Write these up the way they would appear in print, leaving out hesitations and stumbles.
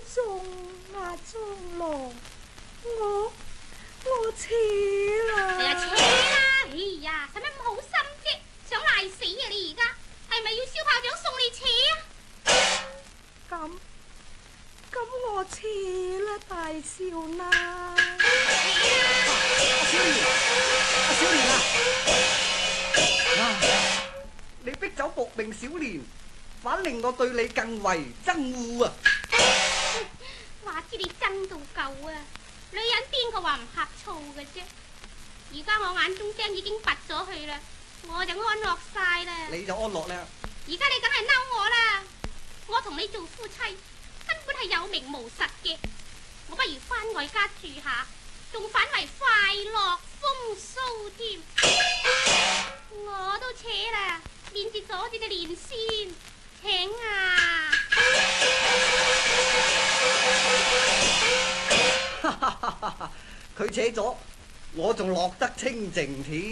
中啊，中郎，我扯啦！ 哎呀，扯啦！哎呀，使乜咁好心啫？想賴死啊你而家？係咪要燒炮仗送你扯啊？ 咁我扯啦，大少奶。 阿小蓮啊！你逼走薄命小蓮，反令我對你更為憎惡啊！ 話知你憎到夠啊！女人邊個話唔呷醋嘅啫？而家我眼中釘已經拔咗去啦，我就安樂晒啦。 你就安樂啦。 而家你梗係嬲我啦！我同你做夫妻根本係有名無實嘅，我不如翻外家住下，仲反為快樂風騷添。我都扯啦，連住咗你嘅臉先，請啊！ 佢扯咗，我仲落得清靜添。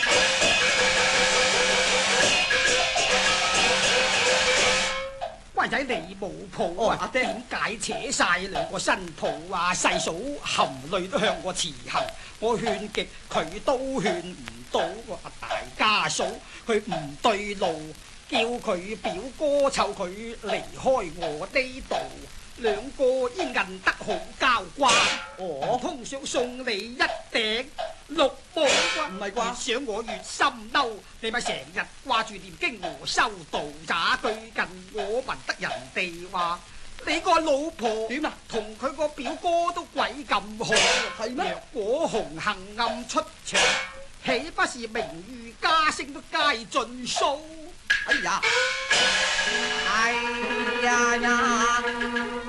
乖仔你冇譜啊？點解扯晒兩個新抱啊？細嫂含淚都向我辭行，我勸極佢都勸唔到。大家嫂佢唔對路，叫佢表哥湊佢離開我呢度。兩個應韌得好交關，唔通想送你一頂綠布啩？唔係啩？越想我越心嬲，你咪成日掛住念經和修道咋？最近我聞得人哋話你個老婆點啊，同佢個表哥都鬼咁好，係咩？若果紅杏暗出牆，豈不是名譽家聲都皆盡數？ 哎呀，哎呀呀！